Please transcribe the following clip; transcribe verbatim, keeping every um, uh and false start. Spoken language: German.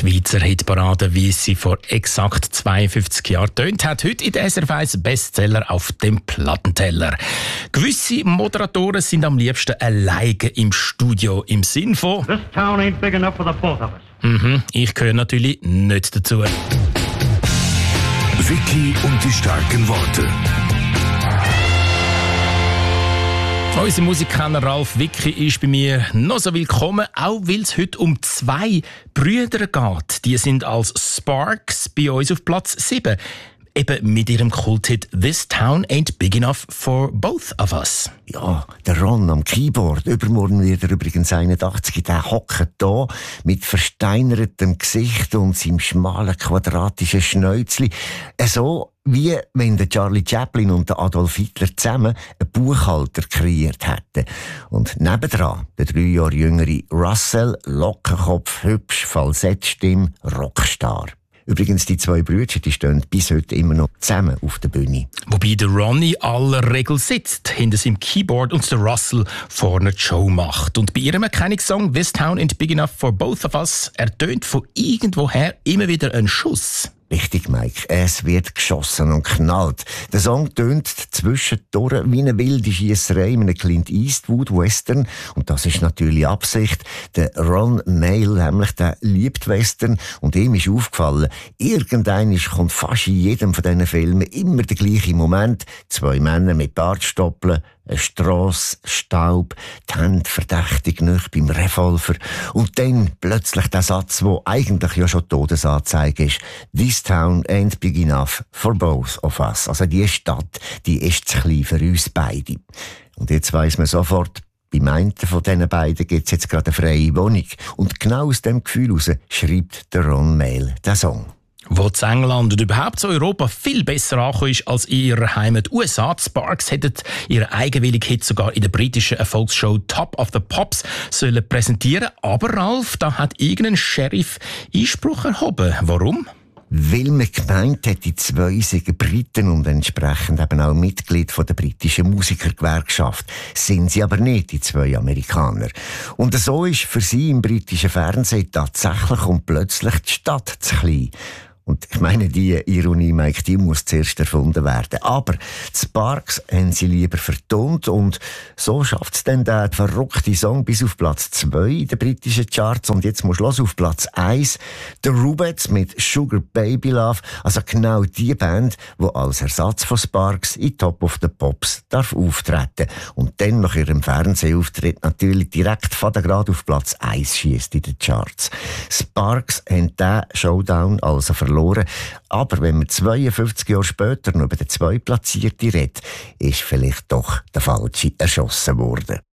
Schweizer Hitparade, wie sie vor exakt zweiundfünfzig Jahren tönt hat, heute in der S R F eins Bestseller auf dem Plattenteller. Gewisse Moderatoren sind am liebsten alleine im Studio im Sinn von This town ain't big enough for the both of us. Mhm, ich gehöre natürlich nicht dazu. Vicky und die starken Worte. Unser Musikkenner Ralf Vicky ist bei mir noch so willkommen, auch weil es heute um zwei Brüder geht. Die sind als Sparks bei uns auf Platz sieben. Eben mit ihrem Kulthit «This Town Ain't Big Enough for Both of Us». Ja, der Ron am Keyboard. Übermorgen wird er übrigens einundachtzig. Der hockt da mit versteinertem Gesicht und seinem schmalen, quadratischen Schnäuzli. So wie wenn der Charlie Chaplin und der Adolf Hitler zusammen einen Buchhalter kreiert hätten. Und nebendran der drei Jahre jüngere Russell, Lockenkopf, hübsch, Falsettstimme, Rockstar. Übrigens, die zwei Brüder, die stehen bis heute immer noch zusammen auf der Bühne. Wobei der Ronnie aller Regel sitzt, hinter seinem Keyboard und der Russell vorne die Show macht. Und bei ihrem Erkennungssong «This Town Ain't Big Enough for Both of Us» ertönt von irgendwoher immer wieder ein Schuss. Richtig, Mike. Es wird geschossen und knallt. Der Song tönt zwischendurch wie eine wilde Schiesserei in einem Clint Eastwood Western. Und das ist natürlich Absicht. Der Ron Mail, nämlich, der liebt Western. Und ihm ist aufgefallen, irgendwann kommt fast in jedem von diesen Filmen immer der gleiche Moment. Zwei Männer mit Bartstoppeln, eine Strasse, Staub, die Hände verdächtig nahe beim Revolver. Und dann plötzlich der Satz, der eigentlich ja schon Todesanzeige ist. «This town ain't big enough for both of us». Also die Stadt, die ist zu klein für uns beide. Und jetzt weiss man sofort, beim einen von diesen beiden gibt es jetzt gerade eine freie Wohnung. Und genau aus dem Gefühl heraus schreibt der Ron Mail den Song. Wo in England und überhaupt in Europa viel besser angekommen ist als in ihrer Heimat U S A. Die Sparks hätten ihren eigenwilligen Hit sogar in der britischen Erfolgsshow Top of the Pops sollen präsentieren. Aber Ralf, da hat irgendein Sheriff Einspruch erhoben. Warum? Weil man gemeint hat, die zwei seien Briten und entsprechend eben auch Mitglied von der britischen Musikergewerkschaft. Sind sie aber nicht, die zwei Amerikaner. Und so ist für sie im britischen Fernsehen tatsächlich und plötzlich die Stadt zu klein. Und ich meine, die Ironie, Mike, die muss zuerst erfunden werden. Aber die Sparks haben sie lieber vertont und so schafft es dann der verrückte Song bis auf Platz zwei in den britischen Charts. Und jetzt musst du hören, auf Platz eins The Rubettes mit «Sugar Baby Love». Also genau die Band, die als Ersatz von Sparks in «Top of the Pops» darf auftreten. Und dann nach ihrem Fernsehauftritt natürlich direkt von der Grad auf Platz eins schiesst in den Charts. Sparks haben diesen Showdown also verloren. Aber wenn man zweiundfünfzig Jahre später noch über den Zweitplatzierten redet, ist vielleicht doch der Falsche erschossen worden.